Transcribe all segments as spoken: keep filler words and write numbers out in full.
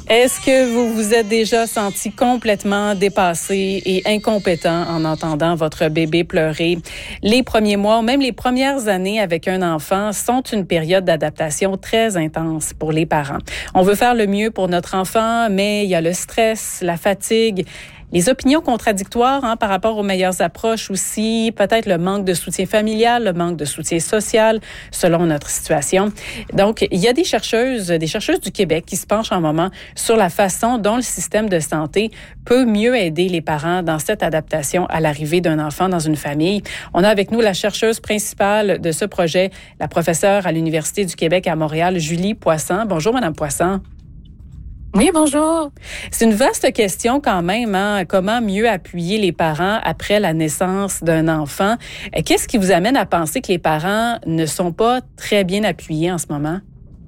Est-ce que vous vous êtes déjà senti complètement dépassé et incompétent en entendant votre bébé pleurer? Les premiers mois, ou même les premières années avec un enfant sont une période d'adaptation très intense pour les parents. On veut faire le mieux pour notre enfant, mais il y a le stress, la fatigue, les opinions contradictoires hein, par rapport aux meilleures approches aussi, peut-être le manque de soutien familial, le manque de soutien social selon notre situation. Donc, il y a des chercheuses, des chercheuses du Québec qui se penchent en moment sur la façon dont le système de santé peut mieux aider les parents dans cette adaptation à l'arrivée d'un enfant dans une famille. On a avec nous la chercheuse principale de ce projet, la professeure à l'Université du Québec à Montréal, Julie Poisson. Bonjour, Madame Poisson. Oui, bonjour. C'est une vaste question quand même, hein? Comment mieux appuyer les parents après la naissance d'un enfant? Qu'est-ce qui vous amène à penser que les parents ne sont pas très bien appuyés en ce moment?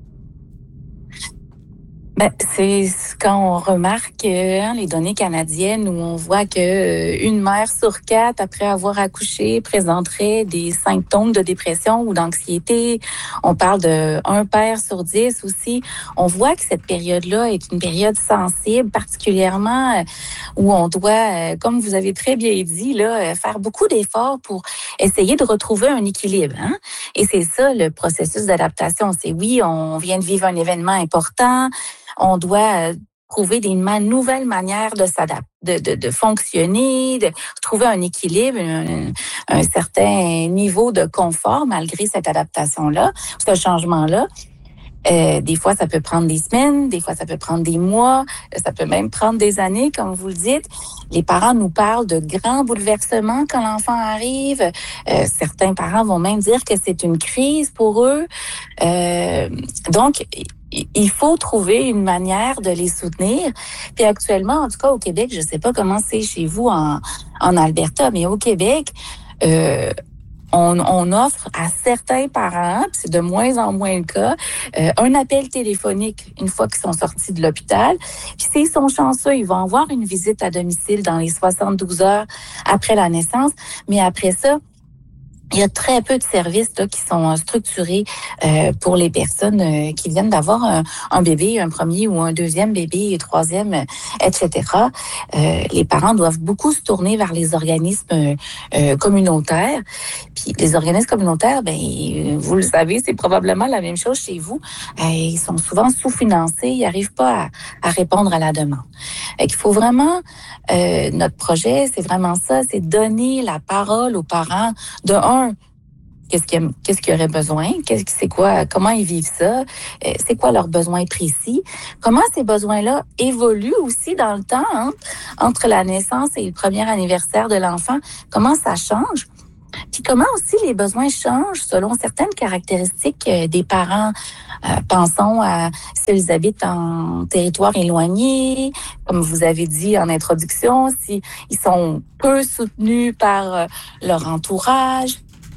Ben, c'est quand on remarque hein, les données canadiennes où on voit que euh, une mère sur quatre, après avoir accouché, présenterait des symptômes de dépression ou d'anxiété. On parle de un père sur dix aussi. On voit que cette période-là est une période sensible, particulièrement euh, où on doit, euh, comme vous avez très bien dit, là, faire beaucoup d'efforts pour essayer de retrouver un équilibre. Hein? Et c'est ça le processus d'adaptation. C'est oui, on vient de vivre un événement important. On doit euh, trouver des ma- nouvelles manières de s'adapter, de, de, de fonctionner, de trouver un équilibre, un, un certain niveau de confort malgré cette adaptation-là, ce changement-là. Euh, des fois, ça peut prendre des semaines, des fois, ça peut prendre des mois, ça peut même prendre des années, comme vous le dites. Les parents nous parlent de grands bouleversements quand l'enfant arrive. Euh, certains parents vont même dire que c'est une crise pour eux. Euh, donc, il faut trouver une manière de les soutenir. Puis actuellement, en tout cas au Québec, je ne sais pas comment c'est chez vous en, en Alberta, mais au Québec, euh, on, on offre à certains parents, puis c'est de moins en moins le cas, euh, un appel téléphonique une fois qu'ils sont sortis de l'hôpital. Puis s'ils sont chanceux, ils vont avoir une visite à domicile dans les soixante-douze heures après la naissance. Mais après ça, il y a très peu de services là, qui sont structurés euh, pour les personnes euh, qui viennent d'avoir un, un bébé, un premier ou un deuxième bébé, un troisième, et cetera. Euh, les parents doivent beaucoup se tourner vers les organismes euh, communautaires. Puis les organismes communautaires, ben vous le savez, c'est probablement la même chose chez vous. Euh, ils sont souvent sous-financés, ils n'arrivent pas à, à répondre à la demande. Il faut vraiment, euh, notre projet, c'est vraiment ça, c'est donner la parole aux parents de un, Qu'est-ce qu'il, qu'est-ce qu'il y aurait besoin? Qu'est-ce, c'est quoi? Comment ils vivent ça? C'est quoi leurs besoins précis? Comment ces besoins-là évoluent aussi dans le temps hein, entre la naissance et le premier anniversaire de l'enfant? Comment ça change? Puis comment aussi les besoins changent selon certaines caractéristiques des parents. Euh, pensons à s'ils habitent en territoire éloigné, comme vous avez dit en introduction, si ils sont peu soutenus par euh, leur entourage.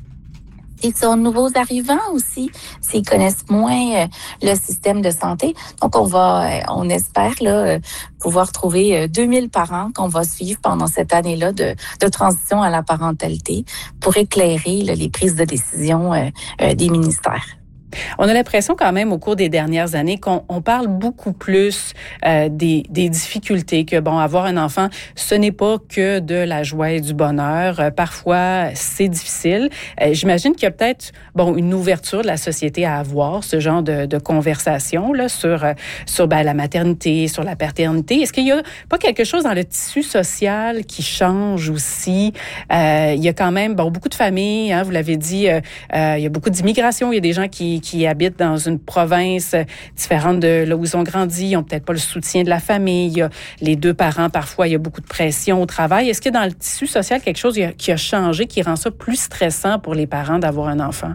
Ils sont nouveaux arrivants aussi, s'ils connaissent moins euh, le système de santé. Donc, on va, euh, on espère là euh, pouvoir trouver euh, deux mille parents qu'on va suivre pendant cette année-là de, de transition à la parentalité pour éclairer là, les prises de décision euh, euh, des ministères. On a l'impression quand même au cours des dernières années qu'on on parle beaucoup plus euh, des, des difficultés, que bon, avoir un enfant, ce n'est pas que de la joie et du bonheur. Euh, parfois, c'est difficile. Euh, j'imagine qu'il y a peut-être bon une ouverture de la société à avoir ce genre de, de conversation là sur euh, sur ben, la maternité, sur la paternité. Est-ce qu'il y a pas quelque chose dans le tissu social qui change aussi? Euh, il y a quand même bon beaucoup de familles, hein, vous l'avez dit, euh, euh, il y a beaucoup d'immigration, il y a des gens qui qui habitent dans une province différente de là où ils ont grandi, ils n'ont peut-être pas le soutien de la famille, il y a les deux parents, parfois, il y a beaucoup de pression au travail. Est-ce que dans le tissu social, quelque chose qui a changé, qui rend ça plus stressant pour les parents d'avoir un enfant?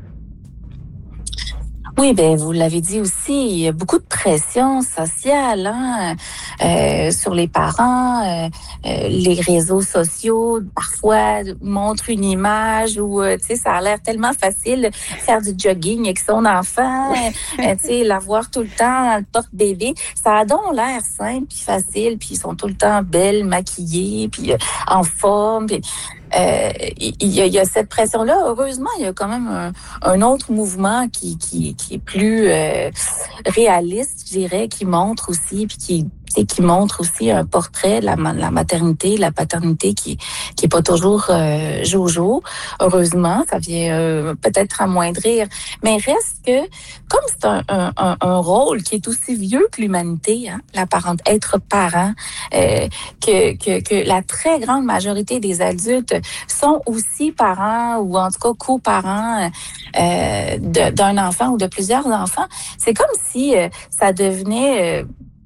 Oui, ben vous l'avez dit aussi, il y a beaucoup de pression sociale hein, euh, sur les parents. Euh, euh, les réseaux sociaux parfois montrent une image où euh, tu sais ça a l'air tellement facile faire du jogging avec son enfant, euh, tu sais l'avoir tout le temps dans le porte-bébé. Ça a donc l'air simple puis facile, puis ils sont tout le temps belles, maquillées, puis euh, en forme. Puis euh, il, y a, il y a cette pression-là. Heureusement, il y a quand même un, un autre mouvement qui, qui, qui est plus euh, réaliste, je dirais, qui montre aussi, puis qui et qui montre aussi un portrait de la, la maternité, la paternité qui qui est pas toujours euh, jojo. Heureusement, ça vient euh, peut-être amoindrir, mais reste que comme c'est un, un, un rôle qui est aussi vieux que l'humanité, hein, la parente, être parent, euh, que, que que la très grande majorité des adultes sont aussi parents ou en tout cas coparents euh, de, d'un enfant ou de plusieurs enfants. C'est comme si euh, ça devenait euh,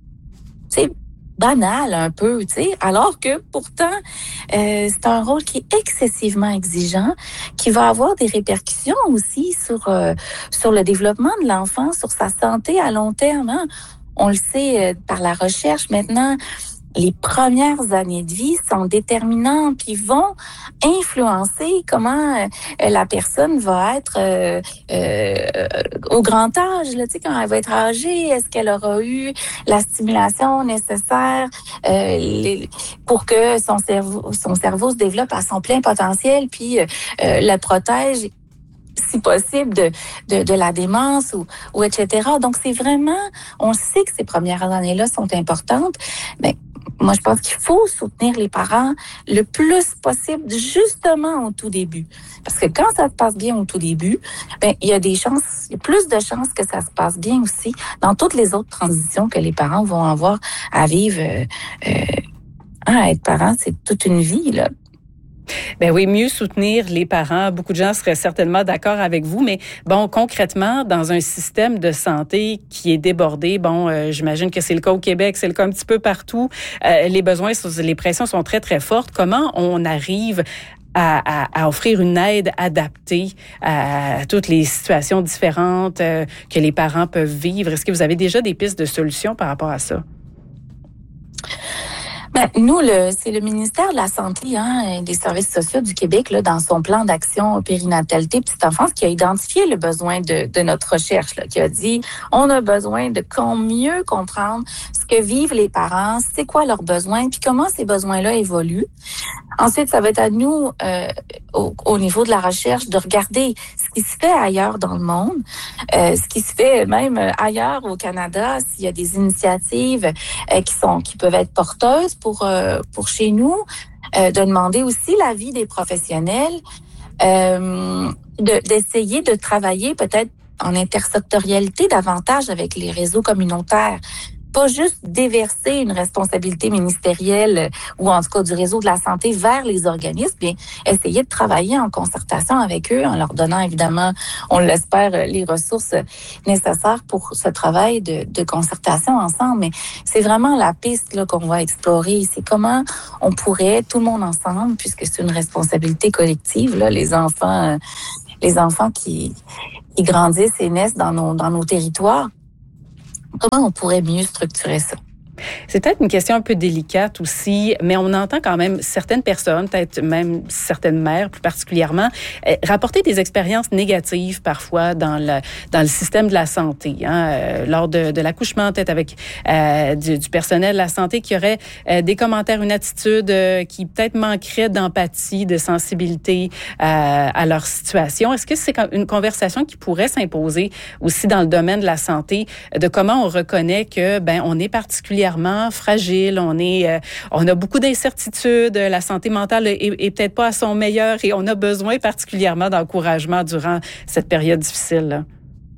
c'est banal un peu, tu sais, alors que pourtant, euh, c'est un rôle qui est excessivement exigeant, qui va avoir des répercussions aussi sur euh, sur le développement de l'enfant, sur sa santé à long terme. Hein. On le sait euh, par la recherche maintenant. Les premières années de vie sont déterminantes puis vont influencer comment euh, la personne va être euh, euh, au grand âge, là, tu sais, quand elle va être âgée, est-ce qu'elle aura eu la stimulation nécessaire euh, les, pour que son cerveau, son cerveau se développe à son plein potentiel puis euh, le protège si possible de, de, de la démence ou, ou et cetera. Donc, c'est vraiment, on sait que ces premières années-là sont importantes, mais moi, je pense qu'il faut soutenir les parents le plus possible, justement au tout début. Parce que quand ça se passe bien au tout début, ben il y a des chances, il y a plus de chances que ça se passe bien aussi dans toutes les autres transitions que les parents vont avoir à vivre. Euh, euh, hein, être parent, c'est toute une vie, là. Ben oui, mieux soutenir les parents. Beaucoup de gens seraient certainement d'accord avec vous, mais bon, concrètement, dans un système de santé qui est débordé, bon, euh, j'imagine que c'est le cas au Québec, c'est le cas un petit peu partout. Euh, les besoins, les pressions sont très très fortes. Comment on arrive à, à, à offrir une aide adaptée à, à toutes les situations différentes euh, que les parents peuvent vivre? Est-ce que vous avez déjà des pistes de solutions par rapport à ça? Ben, nous, le, c'est le ministère de la Santé hein, et des Services sociaux du Québec, là, dans son plan d'action périnatalité petite enfance, qui a identifié le besoin de, de notre recherche, là, qui a dit on a besoin de mieux comprendre ce que vivent les parents, c'est quoi leurs besoins, puis comment ces besoins-là évoluent. Ensuite, ça va être à nous, euh, au, au niveau de la recherche, de regarder ce qui se fait ailleurs dans le monde, euh, ce qui se fait même ailleurs au Canada, s'il y a des initiatives euh, qui sont qui peuvent être porteuses pour euh, pour chez nous, euh, de demander aussi l'avis des professionnels, euh, de, d'essayer de travailler peut-être en intersectorialité davantage avec les réseaux communautaires. Pas juste déverser une responsabilité ministérielle ou en tout cas du réseau de la santé vers les organismes, bien essayer de travailler en concertation avec eux en leur donnant évidemment, on l'espère, les ressources nécessaires pour ce travail de, de concertation ensemble. Mais c'est vraiment la piste là, qu'on va explorer. C'est comment on pourrait, tout le monde ensemble, puisque c'est une responsabilité collective, là, les enfants, euh, les enfants qui, qui grandissent et naissent dans nos, dans nos territoires. Comment on pourrait mieux structurer ça? C'est peut-être une question un peu délicate aussi, mais on entend quand même certaines personnes, peut-être même certaines mères plus particulièrement, euh, rapporter des expériences négatives parfois dans le dans le système de la santé, hein, euh, lors de, de l'accouchement, peut-être avec euh, du, du personnel de la santé qui aurait euh, des commentaires, une attitude euh, qui peut-être manquerait d'empathie, de sensibilité euh, à leur situation. Est-ce que c'est une conversation qui pourrait s'imposer aussi dans le domaine de la santé, de comment on reconnaît que ben on est particulièrement fragile, on est, euh, on a beaucoup d'incertitudes, la santé mentale est, est peut-être pas à son meilleur et on a besoin particulièrement d'encouragement durant cette période difficile, là.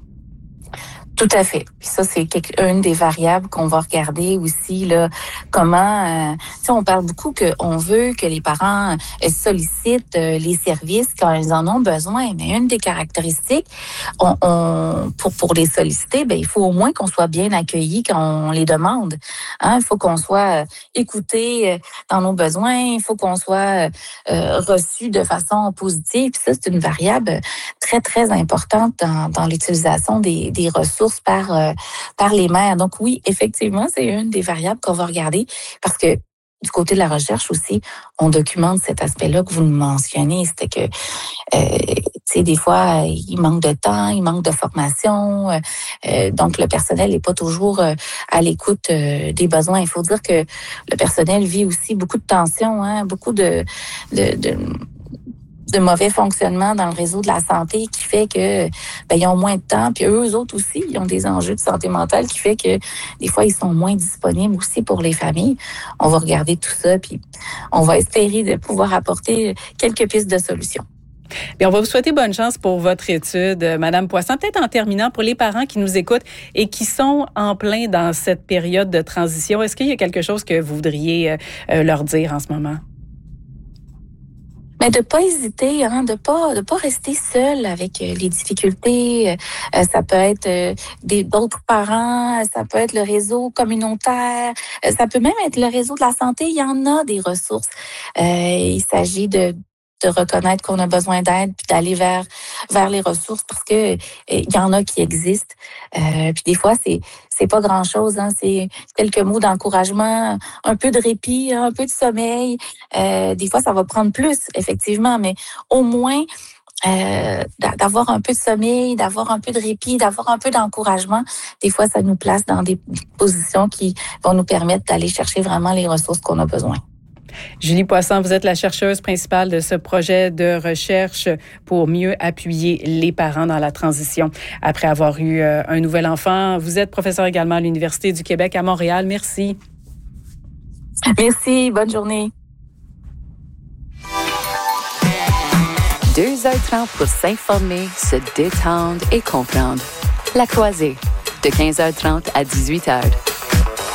Tout à fait. Puis ça, c'est quelque, une des variables qu'on va regarder aussi, là. Comment, euh, tu sais, on parle beaucoup qu'on veut que les parents euh, sollicitent euh, les services quand ils en ont besoin. Mais une des caractéristiques, on, on, pour pour les solliciter, ben il faut au moins qu'on soit bien accueillis quand on les demande. Hein, il faut qu'on soit euh, écouté euh, dans nos besoins. Il faut qu'on soit euh, reçu de façon positive. Puis ça, c'est une variable très très importante dans dans l'utilisation des des ressources par euh, par les mères. Donc oui, effectivement, c'est une des variables qu'on va regarder parce que du côté de la recherche aussi, on documente cet aspect-là que vous nous mentionnez, c'était que euh, tu sais des fois il manque de temps, il manque de formation, euh, donc le personnel n'est pas toujours euh, à l'écoute euh, des besoins. Il faut dire que le personnel vit aussi beaucoup de tensions, hein, beaucoup de de, de de mauvais fonctionnement dans le réseau de la santé qui fait que ben, ils ont moins de temps, puis eux autres aussi, ils ont des enjeux de santé mentale qui fait que des fois, ils sont moins disponibles aussi pour les familles. On va regarder tout ça, puis on va espérer de pouvoir apporter quelques pistes de solutions. Bien, on va vous souhaiter bonne chance pour votre étude, Madame Poisson. Peut-être en terminant, pour les parents qui nous écoutent et qui sont en plein dans cette période de transition, est-ce qu'il y a quelque chose que vous voudriez euh, leur dire en ce moment? Mais de pas hésiter, hein, de pas de pas rester seul avec euh, les difficultés. Euh, ça peut être euh, des d'autres parents, ça peut être le réseau communautaire, euh, ça peut même être le réseau de la santé. Il y en a des ressources. Euh, il s'agit de de reconnaître qu'on a besoin d'aide puis d'aller vers vers les ressources parce que euh, il y en a qui existent. Euh, puis des fois c'est c'est pas grand chose, hein, c'est quelques mots d'encouragement, un peu de répit, un peu de sommeil. Euh, des fois ça va prendre plus effectivement, mais au moins euh, d'avoir un peu de sommeil, d'avoir un peu de répit, d'avoir un peu d'encouragement. Des fois ça nous place dans des positions qui vont nous permettre d'aller chercher vraiment les ressources qu'on a besoin. Julie Poisson, vous êtes la chercheuse principale de ce projet de recherche pour mieux appuyer les parents dans la transition après avoir eu un nouvel enfant. Vous êtes professeure également à l'Université du Québec à Montréal. Merci. Merci. Bonne journée. deux heures trente pour s'informer, se détendre et comprendre. La Croisée, de quinze heures trente à dix-huit heures.